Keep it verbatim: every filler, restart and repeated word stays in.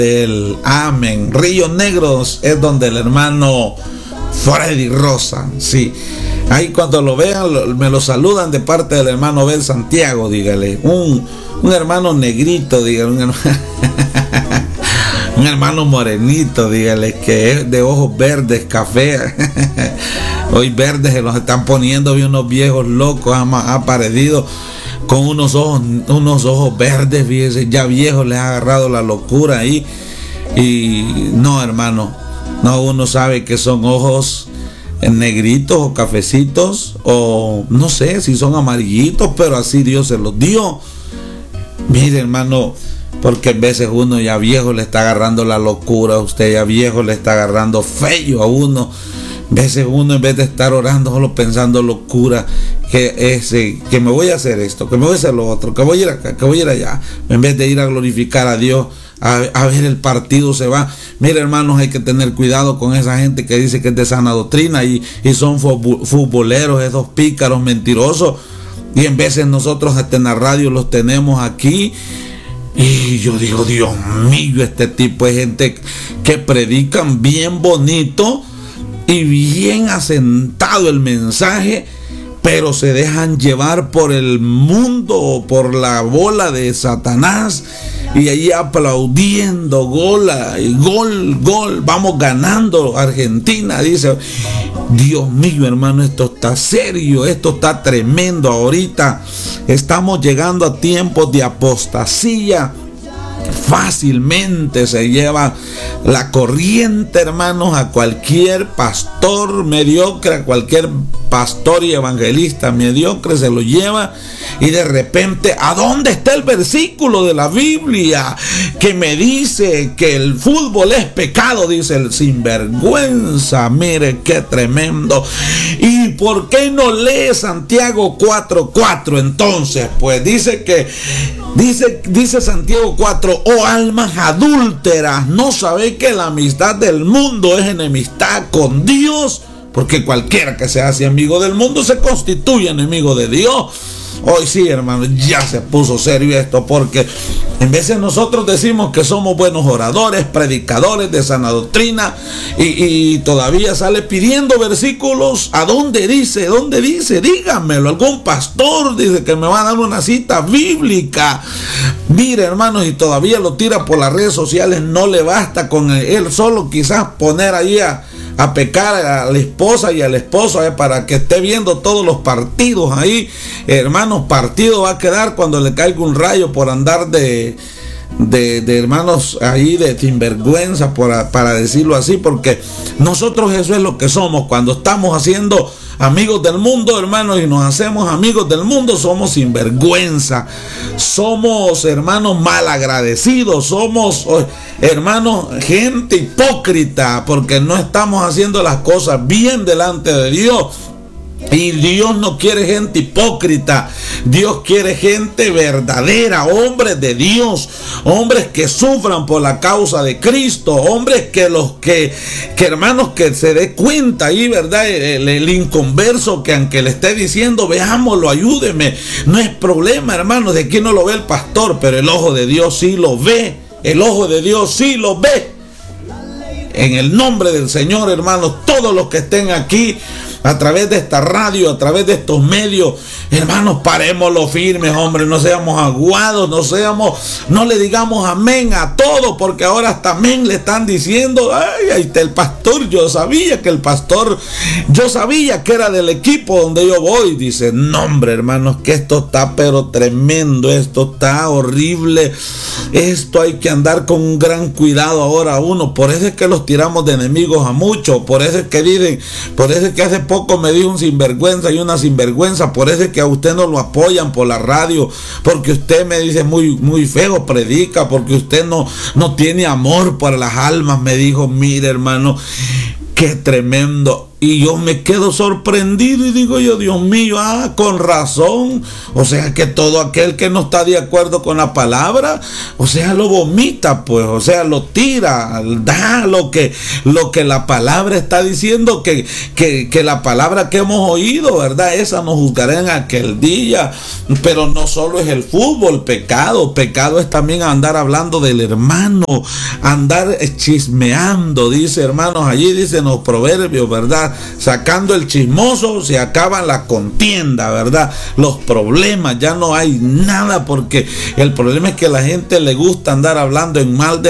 El amén. Ríos Negros es donde el hermano Freddy Rosa, sí. Ahí cuando lo vean, lo, me lo saludan de parte del hermano Bel Santiago, dígale. Un, un hermano negrito, dígale. Un hermano, un hermano morenito, dígale, que es de ojos verdes, café. Hoy verdes se los están poniendo, vi unos viejos locos, ha aparecido con unos ojos, unos ojos verdes, fíjese, ya viejos les ha agarrado la locura ahí. Y no, hermano, no, uno sabe que son ojos negritos o cafecitos, o no sé si son amarillitos, pero así Dios se los dio. Mire, hermano, porque a veces uno ya viejo le está agarrando la locura, usted ya viejo le está agarrando feo a uno. A veces uno, en vez de estar orando, solo pensando locura, que ese, que me voy a hacer esto, que me voy a hacer lo otro, que voy a ir acá, que voy a ir allá, en vez de ir a glorificar a Dios, a, a ver el partido se va. Mira, hermanos, hay que tener cuidado con esa gente que dice que es de sana doctrina y, y son futboleros, esos pícaros mentirosos, y en veces nosotros hasta en la radio los tenemos aquí. Y yo digo, Dios mío, este tipo de gente que predican bien bonito y bien asentado el mensaje, pero se dejan llevar por el mundo, por la bola de Satanás, y ahí aplaudiendo, gol, gol, gol, vamos ganando Argentina, dice. Dios mío, hermano, esto está serio, esto está tremendo. Ahorita estamos llegando a tiempos de apostasía. Fácilmente se lleva la corriente, hermanos, a cualquier pastor mediocre, a cualquier pastor y evangelista mediocre se lo lleva, y de repente, ¿a dónde está el versículo de la Biblia que me dice que el fútbol es pecado? Dice el sinvergüenza. Mire qué tremendo. ¿Y por qué no lee Santiago cuatro cuatro entonces? Pues dice que dice, dice Santiago cuatro: oh almas adúlteras, ¿no sabéis que la amistad del mundo es enemistad con Dios? Porque cualquiera que se hace amigo del mundo se constituye enemigo de Dios. Hoy sí, hermano, ya se puso serio esto, porque en veces nosotros decimos que somos buenos oradores, predicadores de sana doctrina, y, y todavía sale pidiendo versículos. ¿A dónde dice? ¿Dónde dice? Dígamelo. Algún pastor dice que me va a dar una cita bíblica. Mire, hermanos, y todavía lo tira por las redes sociales. No le basta con él solo quizás poner ahí a a pecar a la esposa y al esposo, eh, para que esté viendo todos los partidos ahí. Hermanos, partido va a quedar cuando le caiga un rayo por andar de de, de hermanos ahí de sinvergüenza, por, para decirlo así, porque nosotros eso es lo que somos cuando estamos haciendo amigos del mundo, hermanos, y nos hacemos amigos del mundo. Somos sinvergüenza, somos, hermanos, malagradecidos, somos, hermanos, gente hipócrita, porque no estamos haciendo las cosas bien delante de Dios. Y Dios no quiere gente hipócrita. Dios quiere gente verdadera, hombres de Dios, hombres que sufran por la causa de Cristo, hombres que los que, que hermanos, que se dé cuenta ahí, ¿verdad? El, el inconverso, que aunque le esté diciendo, veámoslo, ayúdeme, no es problema, hermanos, de aquí no lo ve el pastor, pero el ojo de Dios sí lo ve, el ojo de Dios sí lo ve. En el nombre del Señor, hermanos, todos los que estén aquí a través de esta radio, a través de estos medios, hermanos, parémoslo firmes, hombre, no seamos aguados, no seamos, no le digamos amén a todo, porque ahora hasta amén le están diciendo. Ay, ahí está el pastor, yo sabía que el pastor, yo sabía que era del equipo donde yo voy. Dice, no, hombre, hermanos, que esto está pero tremendo, esto está horrible, esto hay que andar con un gran cuidado ahora uno. Por eso es que los tiramos de enemigos a muchos, por eso es que dicen, por eso es que hace poco me dijo un sinvergüenza y una sinvergüenza, por eso es que a usted no lo apoyan por la radio, porque usted, me dice, muy, muy feo predica, porque usted no, no tiene amor para las almas. Me dijo, mire, hermano, qué tremendo. Y yo me quedo sorprendido y digo yo, Dios mío, ah, con razón. O sea que todo aquel que no está de acuerdo con la palabra, o sea, lo vomita, pues, o sea, lo tira, da lo que, lo que la palabra está diciendo, que, que, que la palabra que hemos oído, ¿verdad? Esa nos juzgará en aquel día. Pero no solo es el fútbol, pecado, pecado es también andar hablando del hermano, andar chismeando, dice, hermanos, allí dicen los proverbios, ¿verdad? Sacando el chismoso se acaba la contienda, ¿verdad? Los problemas, ya no hay nada, porque el problema es que a la gente le gusta andar hablando en mal de